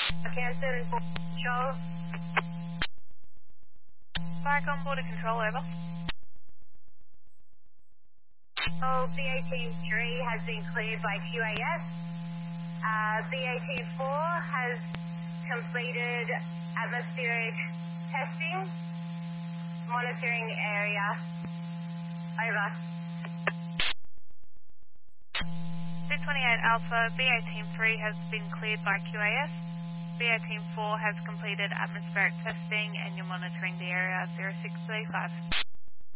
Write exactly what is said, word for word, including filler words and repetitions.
Canton Control. Viacom Border Control, over. Oh, B A T three has been cleared by Q A S. Uh, B A T four has completed atmospheric testing, monitoring area. Over. two twenty-eight Alpha, B A Team three has been cleared by Q A S. B A Team four has completed atmospheric testing and you're monitoring the area zero six three five.